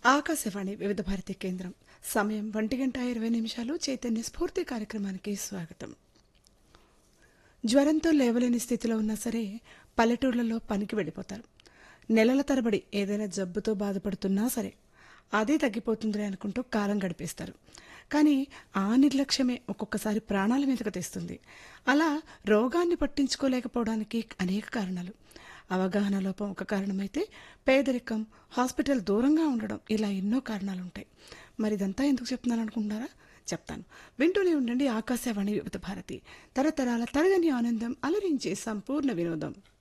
ఆకాశవాణి వివిధ భారతి కేంద్రం. సమయం 1:20 చైతన్య స్ఫూర్తి కార్యక్రమానికి స్వాగతం. జ్వరంతో లేవలేని స్థితిలో ఉన్నా సరే పల్లెటూళ్లలో పనికి వెళ్ళిపోతారు. నెలల తరబడి ఏదైనా జబ్బుతో బాధపడుతున్నా సరే అదే తగ్గిపోతుందిలే అనుకుంటూ కాలం గడిపేస్తారు. కానీ ఆ నిర్లక్ష్యమే ఒక్కొక్కసారి ప్రాణాల మీదకు తెస్తుంది. అలా రోగాన్ని పట్టించుకోలేకపోవడానికి అనేక కారణాలు. అవగాహన లోపం ఒక కారణమైతే పేదరికం, హాస్పిటల్ దూరంగా ఉండడం, ఇలా ఎన్నో కారణాలుంటాయి. మరి ఇదంతా ఎందుకు చెప్తున్నాను అనుకుంటున్నారా? చెప్తాను, వింటూనే ఉండండి. ఆకాశవాణి వివిధ భారతి, తరతరాల తరగని ఆనందం, అలరించే సంపూర్ణ వినోదం.